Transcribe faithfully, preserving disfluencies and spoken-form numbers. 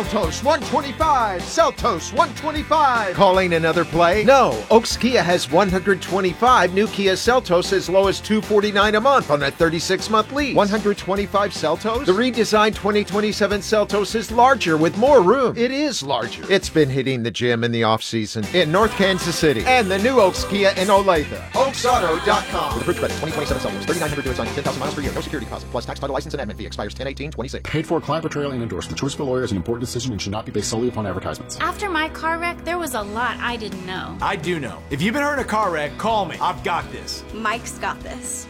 Seltos one twenty-five. Seltos one twenty-five. Calling another play? No. Oaks Kia has one hundred twenty-five new Kia Seltos as low as two hundred forty-nine dollars a month on a thirty-six month lease. one hundred twenty-five Seltos? The redesigned twenty twenty-seven Seltos is larger with more room. It is larger. It's been hitting the gym in the off-season in North Kansas City. And the new Oaks Kia in Olathe. Oaks Auto dot com. With approved credit, twenty twenty-seven Seltos, thirty-nine hundred dollars on ten thousand miles per year. No security deposit. Plus tax, title, license, and admin fee. Expires ten eighteen twenty-six. Paid for, client portrayal, and endorsed. The choice of a lawyer is an important decision and should not be based solely upon advertisements. After my car wreck, there was a lot I didn't know. I do know. If you've been hurt in a car wreck, call me. I've got this. Mike's got this.